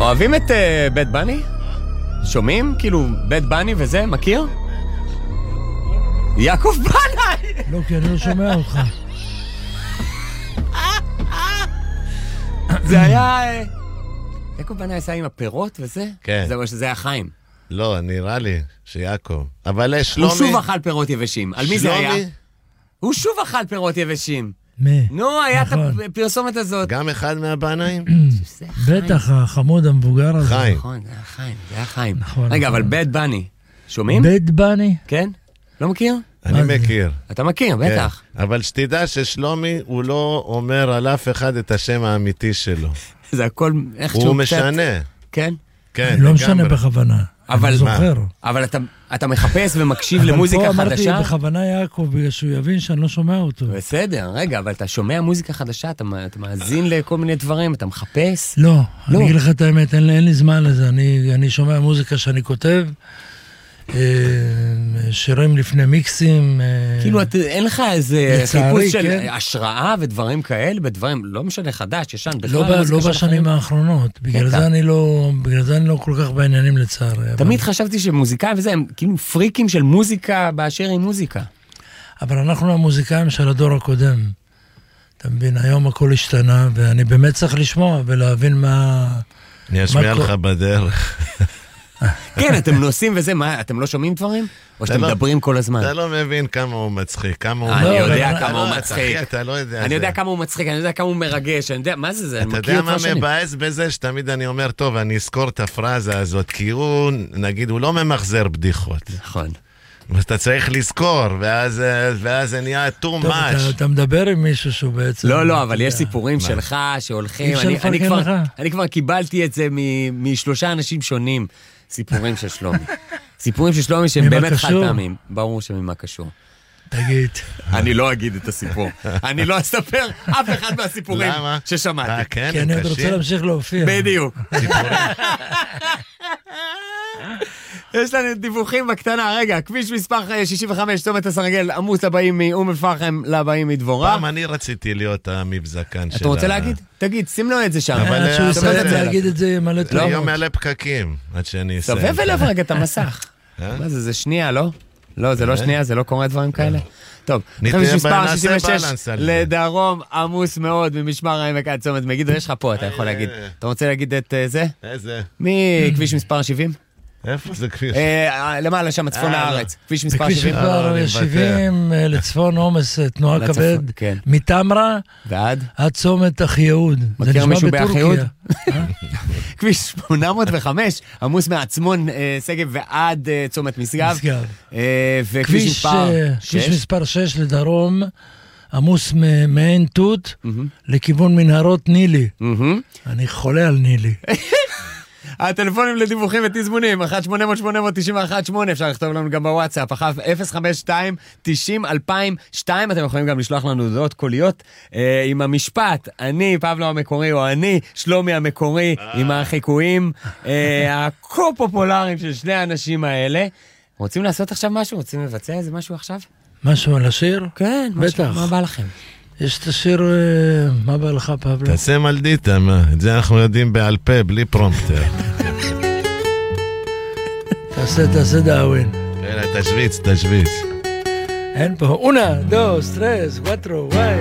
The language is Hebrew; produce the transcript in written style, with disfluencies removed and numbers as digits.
אוהבים את בית בני? שומעים? כאילו בית בני וזה, מכיר? יעקב בני! לא, כי אני לא שומע אותך. זה היה... יעקב בני עשה עם הפירות וזה? כן. זה שזה היה חיים. לא, נראה לי שיעקב. אבל שלומי... הוא שוב אכל פירות יבשים. על מי זה היה? הוא שוב אכל פירות יבשים. מי? נו, היה את הפרסומת הזאת. גם אחד מהבנאים? בטח, החמוד המבוגר הזה. חיים. נכון, זה היה חיים, זה היה חיים. נכון. רגע, אבל בית בני, שומעים? בית בני? כן? לא מכיר? אני מכיר. אתה מכיר, בטח. אבל שתדע ששלומי הוא לא אומר על אף אחד את השם האמיתי שלו. זה הכל איכשהו... הוא משנה. כן? כן, לא משנה בכוונה. אני זוכר. אבל אתה מחפש ומקשיב למוזיקה אבל פה חדשה? אמרתי בכוונה יעקב, בגלל שהוא יבין שאני לא שומע אותו. בסדר, רגע, אבל אתה שומע מוזיקה חדשה, אתה מאזין לכל מיני דברים, אתה מחפש? לא, אני אגיד לך את האמת, אין לי זמן לזה. אני שומע מוזיקה שאני כותב, שירים לפני מיקסים. כאילו, אין לך איזה חיפוש של כן. השראה ודברים כאלה, בדברים, לא משנה, חדש, ישן, בכלל. לא בשנים האחרונות, בגלל זה אני לא כל כך בעניינים לצערי. תמיד חשבתי שמוזיקאים וזה, הם כאילו פריקים של מוזיקה באשר היא מוזיקה. אבל אנחנו המוזיקאים של הדור הקודם. אתה מבין, היום הכל השתנה, ואני באמת צריך לשמוע ולהבין מה... אני אשמיע לך בדרך. כן, אתם נוסעים וזה, מה, אתם לא שומעים דברים? או שאתם מדברים כל הזמן? אתה לא מבין כמה הוא מצחיק, כמה הוא... אני יודע כמה הוא מצחיק. אתה לא יודע. אני יודע כמה הוא מצחיק, אני יודע כמה הוא מרגש, אני יודע, מה זה? אתה יודע מה מבאס בזה? שתמיד אני אומר, טוב, אני אזכור את הפרזה הזאת, כי הוא, נגיד, הוא לא ממחזר בדיחות. נכון. אתה צריך לזכור, ואז זה נהיה too much. אתה מדבר עם מישהו שהוא בעצם... לא, אבל יש סיפורים שלך שהולכים, אני כבר קיבלתי את זה משלושה אנשים שונים, סיפורים של שלומי. סיפורים של שלומי שהם באמת חד פעמים. ברור שממה קשור. תגיד. אני לא אגיד את הסיפור. אני לא אספר אף אחד מהסיפורים ששמעתי. כי אני עוד רוצה להמשיך להופיע. בדיוק. יש לנו דיווחים בקטנה, רגע, כביש מספר 65, צומת הסרגל, עמוס לבאים מאום אל-פחם, לבאים מדבורה. פעם אני רציתי להיות המבזקן שלה. אתה רוצה להגיד? תגיד, שים לו את זה שם. אבל שהוא רוצה להגיד את זה מלא טוב. היום מלא פקקים, עד שאני אסיים. סובב אליו רגע את המסך. מה זה, זה שנייה, לא? לא, זה לא שנייה, זה לא קורה דברים כאלה. טוב, כביש מספר 66, לדרום, עמוס מאוד, ממשמר העמק עד צומת מגידו, יש לך פה, אתה יכול להגיד. אתה רוצה להגיד את זה? איזה? מכביש מספר 70? איפה זה כביש? למעלה שם, צפון הארץ. כביש מספר 70. כביש מספר 70 לצפון עומס תנועה כבד, מתמרה עד צומת אחי יהוד. מכיר מישהו באחי יהוד? כביש 805, עמוס מעצמון שגב ועד צומת משגב. וכביש מספר 6 לדרום, עמוס מעין תות לכיוון מנהרות נילי. אני חולה על נילי. הטלפונים לדיווחים ותזמונים, 1-800-891-8, אפשר לכתוב לנו גם בוואטסאפ, 052-90-2002, אתם יכולים גם לשלוח לנו הודעות קוליות עם המשפט, אני פבלו המקורי, או אני שלומי המקורי, עם החיקויים הכה-פופולריים של שני האנשים האלה. רוצים לעשות עכשיו משהו? רוצים לבצע איזה משהו עכשיו? משהו על השיר? כן, בטח. מה בא לכם? יש את השיר, מה בא לך פבלו? תעשה מלדיטה, מה? את זה אנחנו יודעים בעל פה, בלי פרומפטר. תעשה דאווין. תשוויץ. אין פה, 1, 2, 3, 4, וואי.